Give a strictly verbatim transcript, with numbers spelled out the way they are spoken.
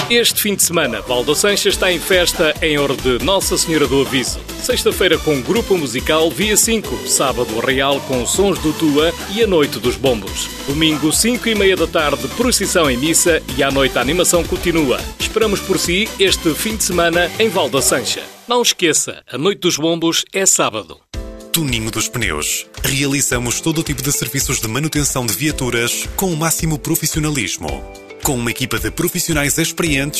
Este fim de semana, Valda Sancha está em festa em honra de Nossa Senhora do Aviso. Sexta-feira com grupo musical Via cinco, sábado Real com sons do Tua e a Noite dos Bombos. Domingo, cinco e meia da tarde, procissão em missa e à noite a animação continua. Esperamos por si este fim de semana em Valda Sancha. Não esqueça, a Noite dos Bombos é sábado. Tuninho dos Pneus. Realizamos todo o tipo de serviços de manutenção de viaturas com o máximo profissionalismo. Com uma equipa de profissionais experientes